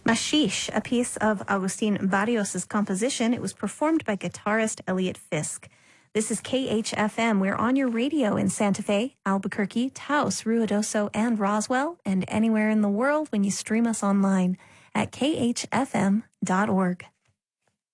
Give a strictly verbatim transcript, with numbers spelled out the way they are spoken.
Mashish, a piece of Agustin Barrios' composition. It was performed by guitarist Elliot Fisk. This is K H F M. We're on your radio in Santa Fe, Albuquerque, Taos, Ruidoso, and Roswell, and anywhere in the world when you stream us online at k h f m dot org.